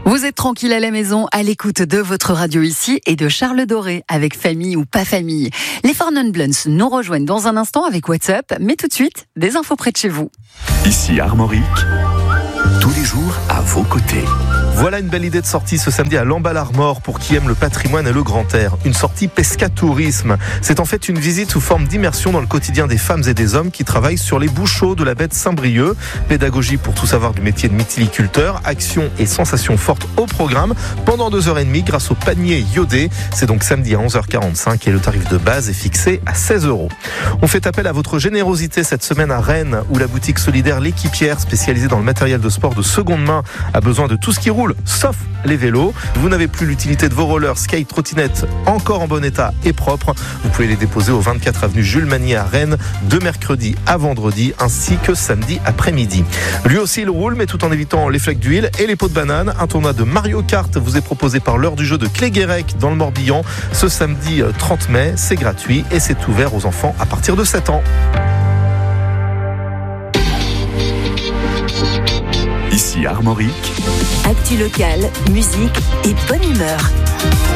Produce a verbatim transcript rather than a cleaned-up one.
Vous êtes tranquille à la maison, à l'écoute de votre radio ici et de Charles Doré, avec famille ou pas famille. Les Four Non Blondes nous rejoignent dans un instant avec WhatsApp, mais tout de suite, des infos près de chez vous. Ici Armorique, tous les jours à vos côtés. Voilà une belle idée de sortie ce samedi à Lamballe-Armor pour qui aime le patrimoine et le grand air. Une sortie pescatourisme. C'est en fait une visite sous forme d'immersion dans le quotidien des femmes et des hommes qui travaillent sur les bouchots de la baie de Saint-Brieuc. Pédagogie pour tout savoir du métier de mytiliculteur, action et sensations fortes au programme pendant deux heures trente grâce au panier iodé. C'est donc samedi à onze heures quarante-cinq et le tarif de base est fixé à seize euros. On fait appel à votre générosité cette semaine à Rennes où la boutique solidaire L'Équipière, spécialisée dans le matériel de sport de seconde main, a besoin de tout ce qui roule sauf les vélos. Vous n'avez plus l'utilité de vos rollers, skate, trottinettes encore en bon état et propre. Vous pouvez les déposer au vingt-quatre avenue Jules Magnier à Rennes de mercredi à vendredi ainsi que samedi après-midi. Lui aussi il roule mais tout en évitant les flecs d'huile et les pots de banane. Un tournoi de Mario Kart vous est proposé par l'heure du jeu de Cléguérec dans le Morbihan ce samedi trente mai. C'est gratuit et c'est ouvert aux enfants à partir de sept ans. Ici Armorique. Actu locale, musique et bonne humeur.